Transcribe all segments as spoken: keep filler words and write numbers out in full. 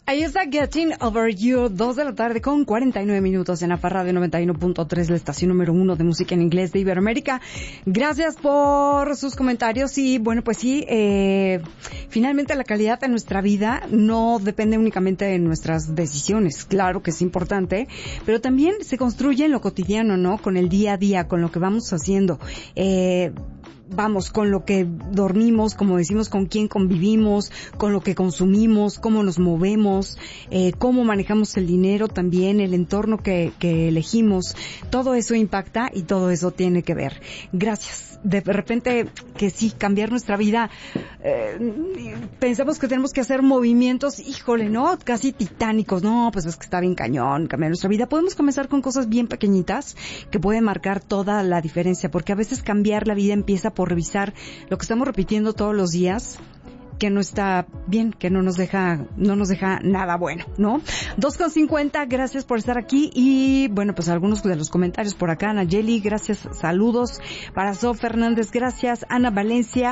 Ahí está Getting Over You, dos de la tarde con cuarenta y nueve minutos en la Farra de noventa y uno punto tres, la estación número uno de música en inglés de Iberoamérica. Gracias por sus comentarios y bueno, pues sí, eh, finalmente la calidad de nuestra vida no depende únicamente de nuestras decisiones, claro que es importante, pero también se construye en lo cotidiano, ¿no? Con el día a día, con lo que vamos haciendo, eh, vamos, con lo que dormimos, como decimos, con quién convivimos, con lo que consumimos, cómo nos movemos, eh, cómo manejamos el dinero también, el entorno que, que elegimos, todo eso impacta y todo eso tiene que ver. Gracias. De repente que sí, cambiar nuestra vida, eh, pensamos que tenemos que hacer movimientos, híjole, ¿no? Casi titánicos. No, pues es que está bien cañón cambiar nuestra vida. Podemos comenzar con cosas bien pequeñitas que pueden marcar toda la diferencia, porque a veces cambiar la vida empieza por revisar lo que estamos repitiendo todos los días, que no está bien, que no nos deja, no nos deja nada bueno, ¿no? dos con cincuenta, gracias por estar aquí y, bueno, pues algunos de los comentarios por acá. Nayeli, gracias, saludos. Para So Fernández, gracias. Ana Valencia,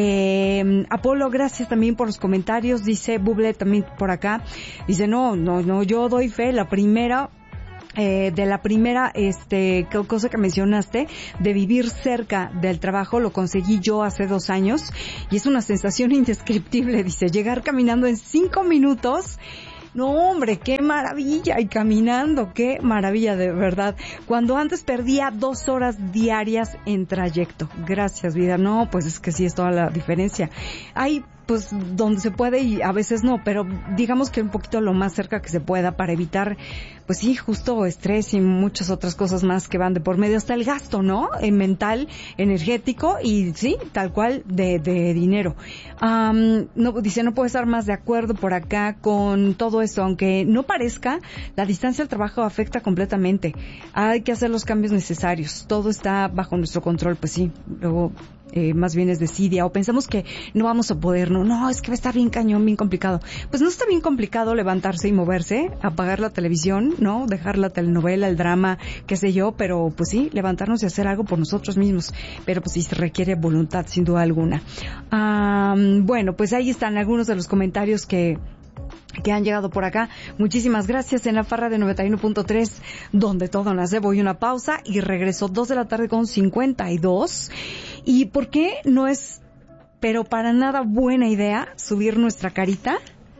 eh, Apolo, gracias también por los comentarios. Dice Buble también por acá. Dice, no, no, no, yo doy fe, la primera... Eh, de la primera este cosa que mencionaste, de vivir cerca del trabajo, lo conseguí yo hace dos años y es una sensación indescriptible. Dice, llegar caminando en cinco minutos. No, hombre, qué maravilla. Y caminando, qué maravilla, de verdad. Cuando antes perdía dos horas diarias en trayecto. Gracias, vida. No, pues es que sí es toda la diferencia. Hay, pues, donde se puede y a veces no, pero digamos que un poquito lo más cerca que se pueda para evitar, pues sí, justo estrés y muchas otras cosas más que van de por medio, hasta el gasto, ¿no? En mental, energético y sí, tal cual, de, de dinero. Um, no, dice, no puedo estar más de acuerdo por acá con todo eso, aunque no parezca, la distancia al trabajo afecta completamente. Hay que hacer los cambios necesarios. Todo está bajo nuestro control, pues sí. Luego, Eh, más bien es desidia, o pensamos que no vamos a poder, no, no, es que va a estar bien cañón, bien complicado. Pues no está bien complicado levantarse y moverse, apagar la televisión, ¿no? Dejar la telenovela, el drama, qué sé yo, pero pues sí, levantarnos y hacer algo por nosotros mismos. Pero pues sí se requiere voluntad, sin duda alguna. Ah, bueno, pues ahí están algunos de los comentarios que que han llegado por acá. Muchísimas gracias. En la Farra de noventa y uno punto tres, donde todo nace, voy a una pausa y regreso dos de la tarde con cincuenta y dos. ¿Y por qué no es, pero para nada buena idea, subir nuestra carita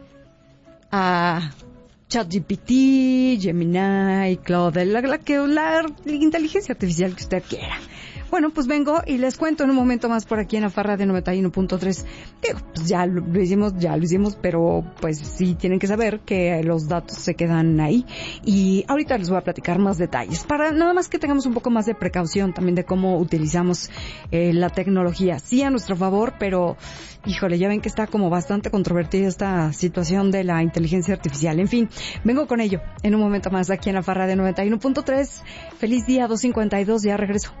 a ChatGPT, Gemini, Claude, la, la, la, la inteligencia artificial que usted quiera? Bueno, pues vengo y les cuento en un momento más por aquí en la Farra de noventa y uno punto tres. Digo, pues ya lo, lo hicimos, ya lo hicimos, pero pues sí tienen que saber que los datos se quedan ahí. Y ahorita les voy a platicar más detalles, para nada más que tengamos un poco más de precaución también de cómo utilizamos eh, la tecnología. Sí a nuestro favor, pero híjole, ya ven que está como bastante controvertida esta situación de la inteligencia artificial. En fin, vengo con ello en un momento más aquí en la Farra de noventa y uno punto tres. Feliz día, dos cincuenta y dos, ya regreso.